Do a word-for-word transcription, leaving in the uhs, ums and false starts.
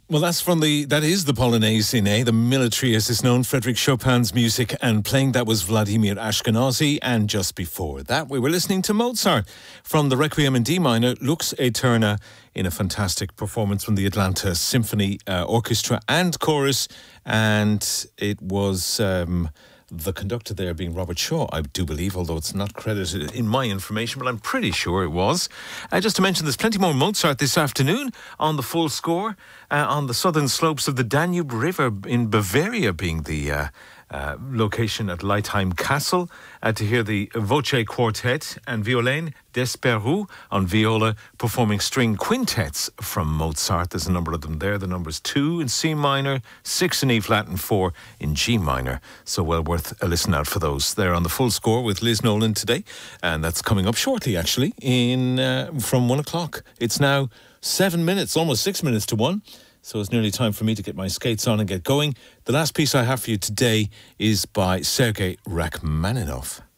Well, that's from the, that is the Polonaise in A, the military as is known, Frederick Chopin's music, and playing that was Vladimir Ashkenazy, and just before that we were listening to Mozart from the Requiem in D minor, Lux Aeterna, in a fantastic performance from the Atlanta Symphony uh, Orchestra and Chorus, and it was... Um, the conductor there being Robert Shaw, I do believe, although it's not credited in my information, but I'm pretty sure it was. Uh, just to mention, there's plenty more Mozart this afternoon on the full score, uh, on the southern slopes of the Danube River in Bavaria being the uh, uh, location at Leitheim Castle, uh, to hear the Voce Quartet and Violaine Desperou on viola performing string quintets from Mozart. There's a number of them there. The numbers two in C minor, six in E flat and four in G minor. So well worth a listen out for those. They're on the full score with Liz Nolan today, and that's coming up shortly actually in uh, from one o'clock. It's now seven minutes, almost six minutes to one. So it's nearly time for me to get my skates on and get going. The last piece I have for you today is by Sergei Rachmaninoff.